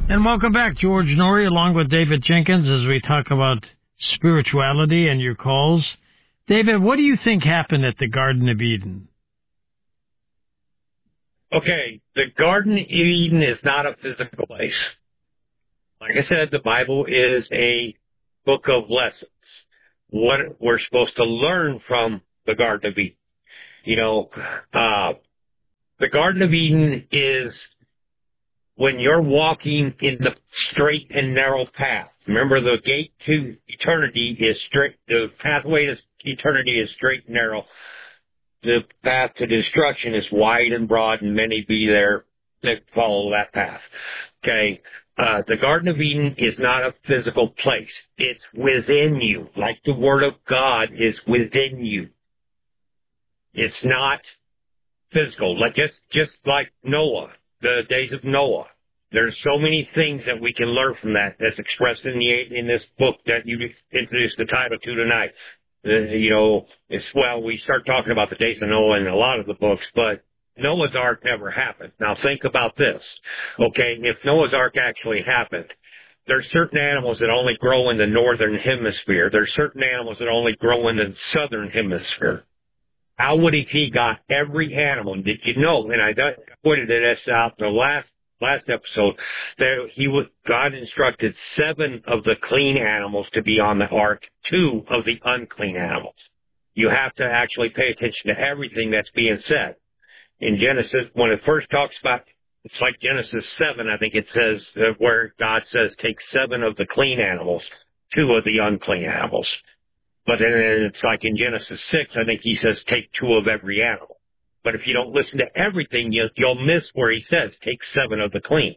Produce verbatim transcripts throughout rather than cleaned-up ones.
And welcome back, George Norrie, along with David Jenkins, as we talk about spirituality and your calls. David, what do you think happened at the Garden of Eden? Okay, the Garden of Eden is not a physical place. Like I said, the Bible is a book of lessons. What we're supposed to learn from the Garden of Eden. You know, uh, the Garden of Eden is when you're walking in the straight and narrow path. Remember, the gate to eternity is straight, the pathway to eternity is straight and narrow. The path to destruction is wide and broad, and many be there that follow that path. Okay, uh, the Garden of Eden is not a physical place. It's within you, like the Word of God is within you. It's not physical, like just just like Noah. The days of Noah. There's so many things that we can learn from that that's expressed in the in this book that you introduced the title to tonight. Uh, you know, it's, well, we start talking about the days of Noah in a lot of the books, but Noah's Ark never happened. Now think about this. Okay, if Noah's Ark actually happened, there's certain animals that only grow in the northern hemisphere. There's certain animals that only grow in the southern hemisphere. How would he, he got every animal? Did you know? And I pointed this out in the last last episode that he would God instructed seven of the clean animals to be on the ark, two of the unclean animals. You have to actually pay attention to everything that's being said. In Genesis, when it first talks about, it's like Genesis seven, I think it says, uh, where God says, take seven of the clean animals, two of the unclean animals. But then it's like in Genesis six, I think he says, take two of every animal. But if you don't listen to everything, you, you'll miss where he says, take seven of the clean.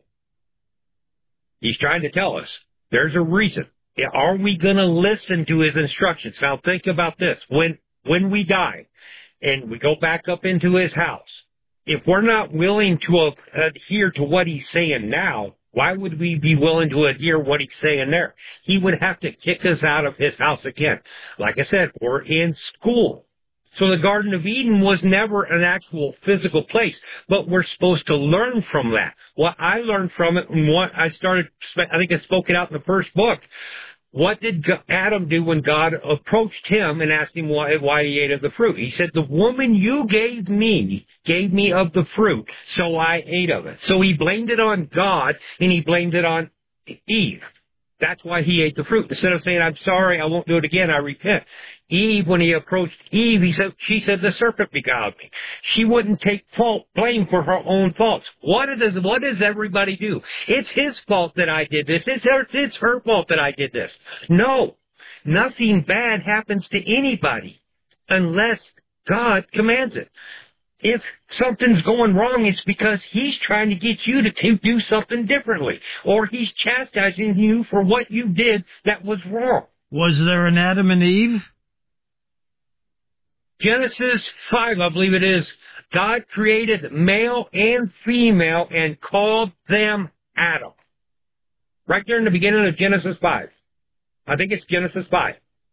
He's trying to tell us, there's a reason. Are we going to listen to his instructions? Now think about this. When, when we die and we go back up into his house, if we're not willing to adhere to what he's saying now, why would we be willing to adhere what he's saying there? He would have to kick us out of his house again. Like I said, we're in school. So the Garden of Eden was never an actual physical place, but we're supposed to learn from that. What I learned from it, and what I started, I think I spoke it out in the first book. What did Adam do when God approached him and asked him why, why he ate of the fruit? He said, the woman you gave me gave me of the fruit, so I ate of it. So he blamed it on God, and he blamed it on Eve. That's why he ate the fruit. Instead of saying, I'm sorry, I won't do it again, I repent. Eve, when he approached Eve, he said, she said, the serpent beguiled me. She wouldn't take fault, blame for her own faults. What does, what does everybody do? It's his fault that I did this. It's her, it's her fault that I did this. No, nothing bad happens to anybody unless God commands it. If something's going wrong, it's because he's trying to get you to do something differently, or he's chastising you for what you did that was wrong. Was there an Adam and Eve? Genesis five, I believe it is, God created male and female and called them Adam. Right there in the beginning of Genesis five. I think it's Genesis five.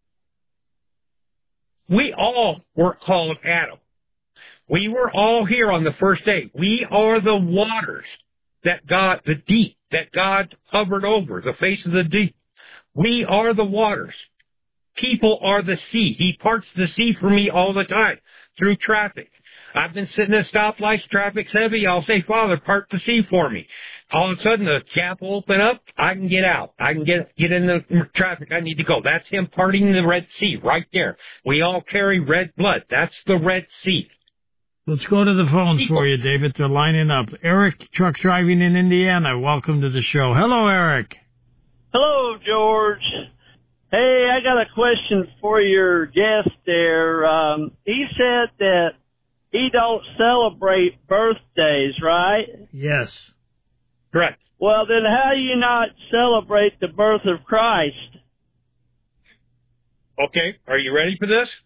We all were called Adam. We were all here on the first day. We are the waters that God, the deep, that God hovered over, the face of the deep. We are the waters. People are the sea. He parts the sea for me all the time through traffic. I've been sitting at stoplights, traffic's heavy. I'll say, Father, part the sea for me. All of a sudden, the gap will open up. I can get out. I can get get in the traffic I need to go. That's him parting the Red Sea right there. We all carry red blood. That's the Red Sea. Let's go to the phones for you, David. They're lining up. Eric, truck driving in Indiana. Welcome to the show. Hello, Eric. Hello, George. Hey, I got a question for your guest there. Um, he said that he don't celebrate birthdays, right? Yes. Correct. Well, then how do you not celebrate the birth of Christ? Okay, are you ready for this?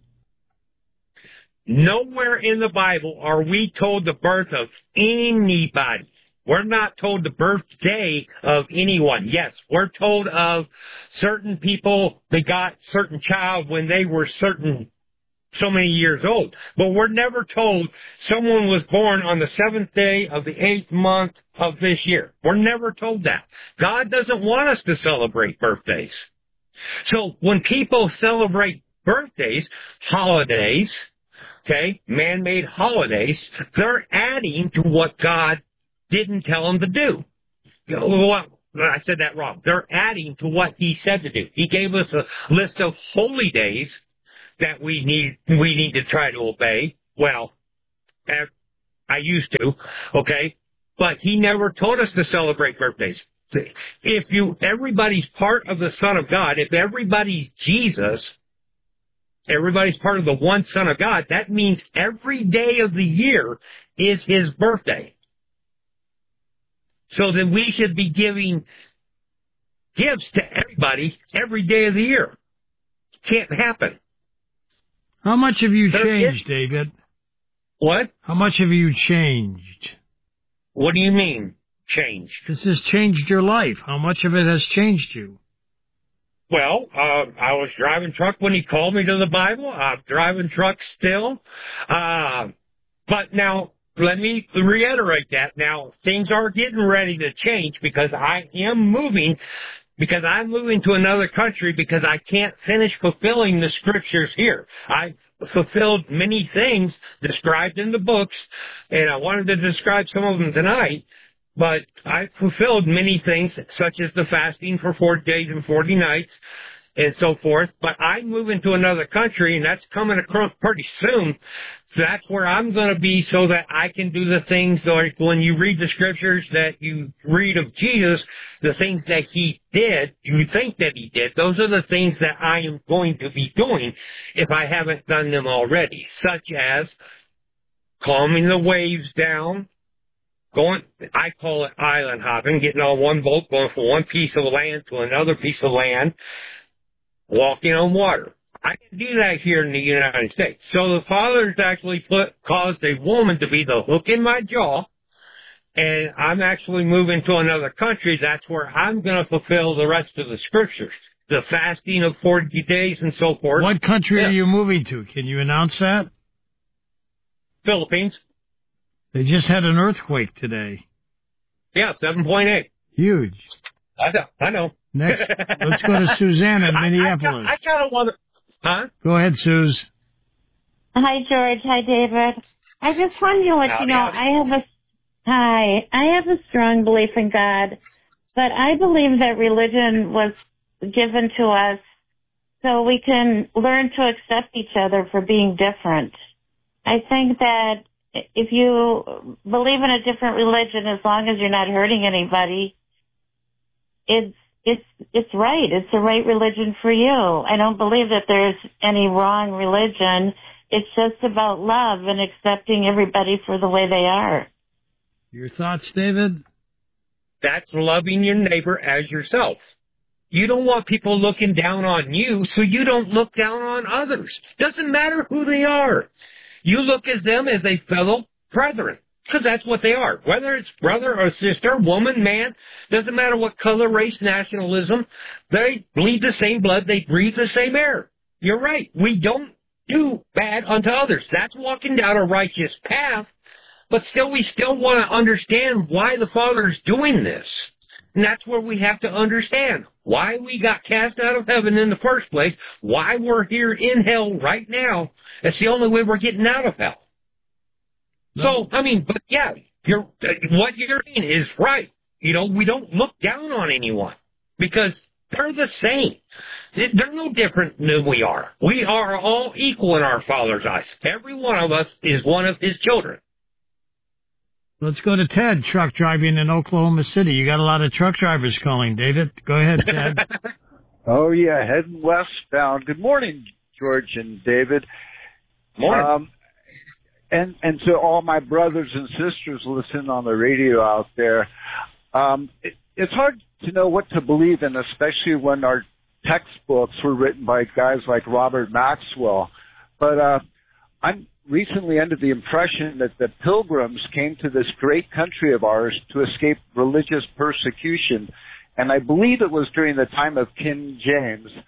Nowhere in the Bible are we told the birth of anybody. We're not told the birthday of anyone. Yes, we're told of certain people begot certain child when they were certain so many years old. But we're never told someone was born on the seventh day of the eighth month of this year. We're never told that. God doesn't want us to celebrate birthdays. So when people celebrate birthdays, holidays, okay, man-made holidays, they're adding to what God didn't tell them to do. Well, I said that wrong. They're adding to what He said to do. He gave us a list of holy days that we need we need to try to obey. Well, I used to, okay? But He never told us to celebrate birthdays. If you, everybody's part of the Son of God, if everybody's Jesus, everybody's part of the one Son of God, that means every day of the year is His birthday. So then we should be giving gifts to everybody every day of the year. Can't happen. How much have you There changed, is- David? What? How much have you changed? What do you mean, changed? This has changed your life. How much of it has changed you? Well, uh, I was driving truck when He called me to the Bible. I'm driving truck still. Uh, but now, let me reiterate that. Now, things are getting ready to change because I am moving, because I'm moving to another country because I can't finish fulfilling the scriptures here. I've fulfilled many things described in the books, and I wanted to describe some of them tonight, but I've fulfilled many things, such as the fasting for forty days and forty nights, and so forth. But I'm moving to another country, and that's coming across pretty soon. So that's where I'm going to be so that I can do the things like when you read the scriptures that you read of Jesus, the things that He did, you think that He did, those are the things that I am going to be doing if I haven't done them already, such as calming the waves down, going, I call it island hopping, getting on one boat, going from one piece of land to another piece of land, walking on water. I can do that here in the United States. So the Father's actually put, caused a woman to be the hook in my jaw, and I'm actually moving to another country. That's where I'm going to fulfill the rest of the scriptures, the fasting of forty days and so forth. What country Yeah. are you moving to? Can you announce that? Philippines. They just had an earthquake today. Yeah, seven point eight. Huge. I know. I know. Next, let's go to Suzanne in Minneapolis. I, I, I kind of want to... Huh? Go ahead, Suze. Hi, George. Hi, David. I just wanted to let Howdy, you know howdy. I have a hi. I have a strong belief in God, but I believe that religion was given to us so we can learn to accept each other for being different. I think that if you believe in a different religion, as long as you're not hurting anybody, it's It's it's right. It's the right religion for you. I don't believe that there's any wrong religion. It's just about love and accepting everybody for the way they are. Your thoughts, David? That's loving your neighbor as yourself. You don't want people looking down on you, so you don't look down on others. Doesn't matter who they are. You look at them as a fellow brethren. Because that's what they are. Whether it's brother or sister, woman, man, doesn't matter what color, race, nationalism, they bleed the same blood, they breathe the same air. You're right. We don't do bad unto others. That's walking down a righteous path, but still we still want to understand why the Father's doing this. And that's where we have to understand why we got cast out of heaven in the first place, why we're here in hell right now. That's the only way we're getting out of hell. So, I mean, but yeah, you're, what you're saying is right. You know, we don't look down on anyone because they're the same. They're no different than we are. We are all equal in our Father's eyes. Every one of us is one of His children. Let's go to Ted, truck driving in Oklahoma City. You got a lot of truck drivers calling, David. Go ahead, Ted. Oh, yeah, heading westbound. Good morning, George and David. Morning. Um, and, and to all my brothers and sisters listening on the radio out there, um, it, it's hard to know what to believe in, especially when our textbooks were written by guys like Robert Maxwell. But uh, I'm recently under the impression that the Pilgrims came to this great country of ours to escape religious persecution, and I believe it was during the time of King James.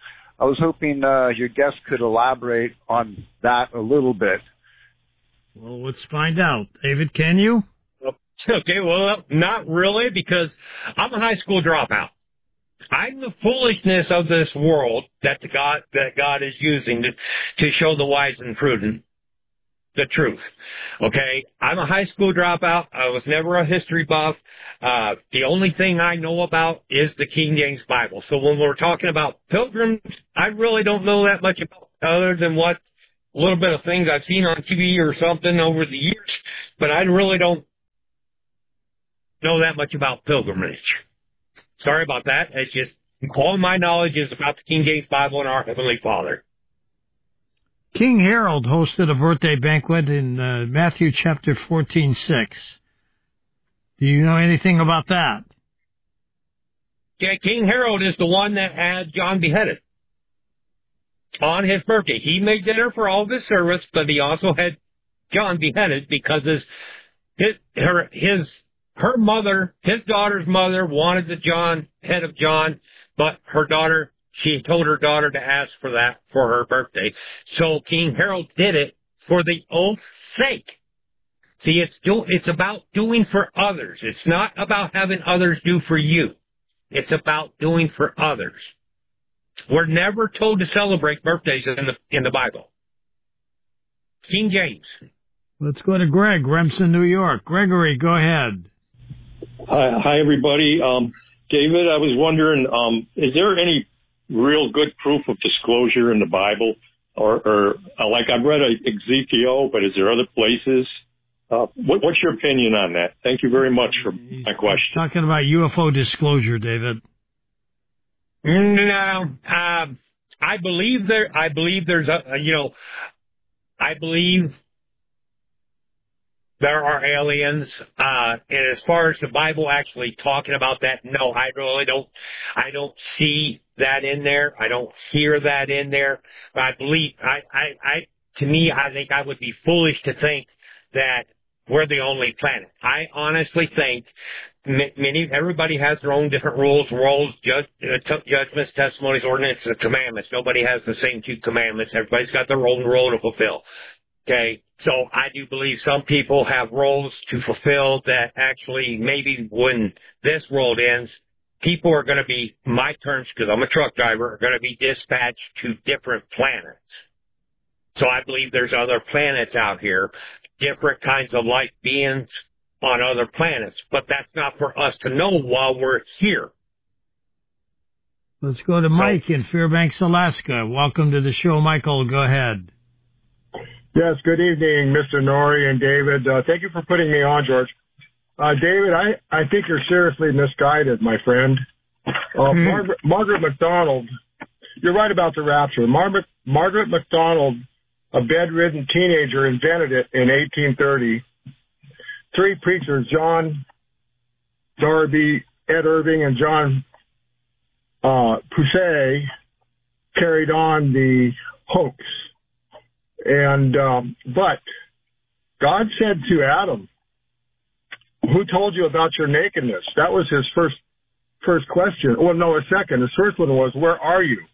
I was hoping uh, your guest could elaborate on that a little bit. Well, let's find out. David, can you? Okay, well, not really, because I'm a high school dropout. I'm the foolishness of this world that the God that God is using to, to show the wise and prudent the truth. Okay, I'm a high school dropout. I was never a history buff. Uh, the only thing I know about is the King James Bible. So when we're talking about pilgrims, I really don't know that much about other than what a little bit of things I've seen on T V or something over the years. But I really don't know that much about pilgrimage. Sorry about that. It's just all my knowledge is about the King James Bible and our Heavenly Father. King Herod hosted a birthday banquet in uh, Matthew chapter fourteen six. Do you know anything about that? Yeah, King Herod is the one that had John beheaded on his birthday. He made dinner for all of his servants, but he also had John beheaded because his his her his her mother, his daughter's mother, wanted the John head of John, but her daughter, she told her daughter to ask for that for her birthday. So King Herod did it for the oath's sake. See, it's do, it's about doing for others. It's not about having others do for you. It's about doing for others. We're never told to celebrate birthdays in the in the Bible. King James. Let's go to Greg, Remsen, New York. Gregory, go ahead. Hi, hi everybody. Um, David, I was wondering, um, is there any real good proof of disclosure in the Bible? Or, or uh, like I've read Ezekiel, but is there other places? Uh, what, what's your opinion on that? Thank you very much for He's my question. Talking about U F O disclosure, David. No, um, I believe there. I believe there's a. You know, I believe there are aliens. Uh, and as far as the Bible actually talking about that, no, I really don't. I don't see that in there. I don't hear that in there. But I believe. I. I. I to me, I think I would be foolish to think that we're the only planet. I honestly think many, everybody has their own different rules, roles, judge, uh, judgments, testimonies, ordinances, and commandments. Nobody has the same two commandments. Everybody's got their own role to fulfill. Okay, so I do believe some people have roles to fulfill that actually maybe when this world ends, people are going to be, my terms, because I'm a truck driver, are going to be dispatched to different planets. So I believe there's other planets out here, different kinds of life beings on other planets, but that's not for us to know while we're here. Let's go to Mike so, in Fairbanks, Alaska. Welcome to the show, Michael. Go ahead. Yes, good evening, Mister Norrie and David. Uh, thank you for putting me on, George. Uh, David, I, I think you're seriously misguided, my friend. Uh, mm-hmm. Margaret, Margaret MacDonald, you're right about the rapture. Margaret, Margaret MacDonald, a bedridden teenager, invented it in eighteen thirty. Three preachers, John Darby, Ed Irving, and John uh, Pusey, carried on the hoax. And um, but God said to Adam, "Who told you about your nakedness?" That was his first first question. Well, no, a second. His first one was, "Where are you?"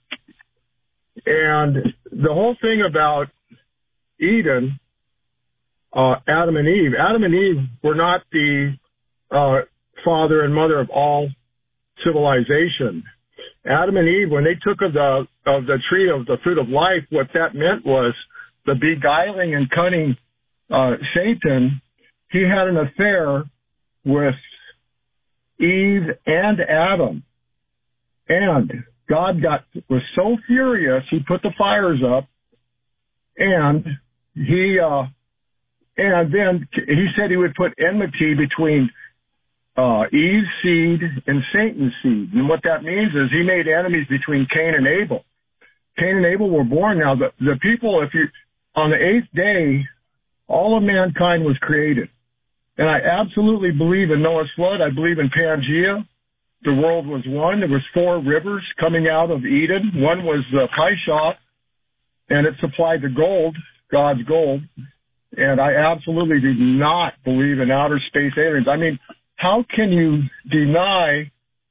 And the whole thing about Eden, uh, Adam and Eve. Adam and Eve were not the uh, father and mother of all civilization. Adam and Eve, when they took of the of the tree of the fruit of life, what that meant was the beguiling and cunning uh, Satan. He had an affair with Eve and Adam, and God got was so furious he put the fires up, and he uh, and then he said he would put enmity between uh, Eve's seed and Satan's seed, and what that means is he made enemies between Cain and Abel. Cain and Abel were born. Now the the people, if you on the eighth day, all of mankind was created, and I absolutely believe in Noah's flood. I believe in Pangea. The world was one. There was four rivers coming out of Eden. One was uh, Kaishah, and it supplied the gold, God's gold. And I absolutely do not believe in outer space aliens. I mean, how can you deny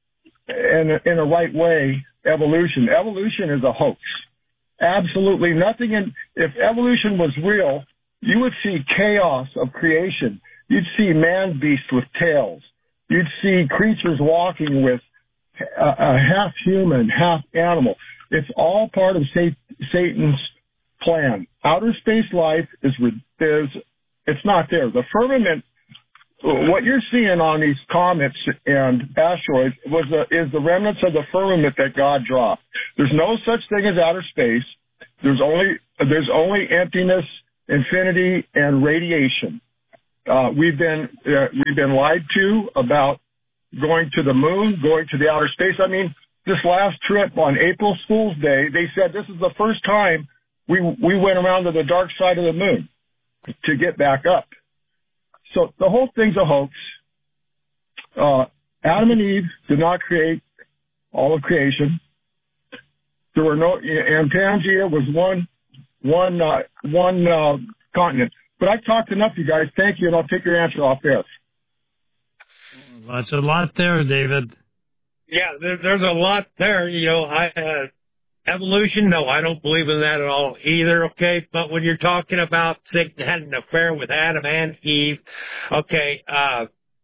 in a, in a right way evolution. Evolution is a hoax. Absolutely nothing. In, if evolution was real, you would see chaos of creation. You'd see man beasts with tails. You'd see creatures walking with a, a half human, half animal. It's all part of Satan's plan. Outer space life is, is it's not there. The firmament, what you're seeing on these comets and asteroids was the, is the remnants of the firmament that God dropped. There's no such thing as outer space. There's only there's only emptiness, infinity, and radiation. Uh, we've been uh, we've been lied to about going to the moon, going to the outer space. I mean, this last trip on April Fool's Day, they said this is the first time we we went around to the dark side of the moon to get back up. So the whole thing's a hoax. Uh, Adam and Eve did not create all of creation. There were no, and Pangea was one, one, uh, one uh, continent. But I've talked enough, you guys. Thank you, and I'll take your answer off there. That's a lot there, David. Yeah, there, there's a lot there. You know, I uh, evolution. No, I don't believe in that at all either. Okay, but when you're talking about Satan had an affair with Adam and Eve, okay. Uh,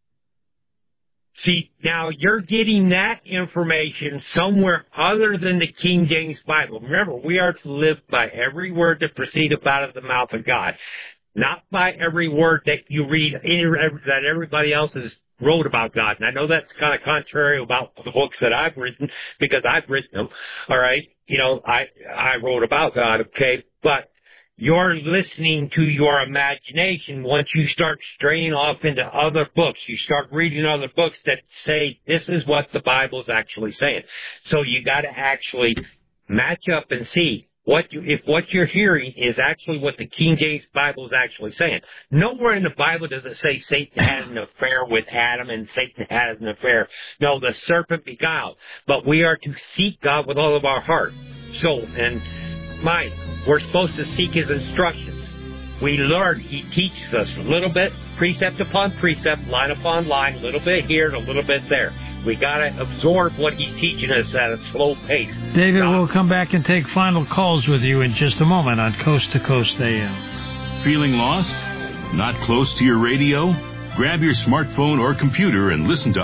See, now you're getting that information somewhere other than the King James Bible. Remember, we are to live by every word that proceedeth out of the mouth of God, not by every word that you read that everybody else has wrote about God. And I know that's kind of contrary about the books that I've written because I've written them. All right, you know, I I wrote about God, okay, but you're listening to your imagination once you start straying off into other books. You start reading other books that say this is what the Bible's actually saying. So you got to actually match up and see what you, if what you're hearing is actually what the King James Bible is actually saying. Nowhere in the Bible does it say Satan had an affair with Adam and Satan had an affair. No, the serpent beguiled. But we are to seek God with all of our heart, soul, and mind. We're supposed to seek His instructions. We learn. He teaches us a little bit, precept upon precept, line upon line, a little bit here and a little bit there. We got to absorb what He's teaching us at a slow pace. David, God. We'll come back and take final calls with you in just a moment on Coast to Coast A M. Feeling lost? Not close to your radio? Grab your smartphone or computer and listen to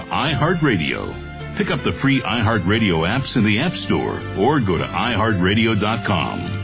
iHeartRadio. Pick up the free iHeartRadio apps in the App Store or go to i heart radio dot com.